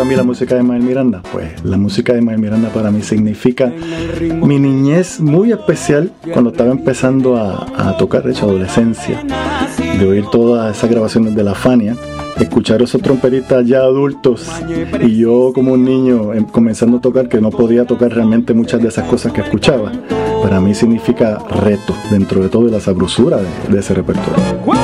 para mí la música de Ismael Miranda? Pues la música de Ismael Miranda para mí significa mi niñez muy especial cuando estaba empezando a tocar, de hecho adolescencia, de oír todas esas grabaciones de la Fania, escuchar esos trompetistas ya adultos y yo como un niño comenzando a tocar, que no podía tocar realmente muchas de esas cosas que escuchaba. Para mí significa reto dentro de todo y la sabrosura de ese repertorio.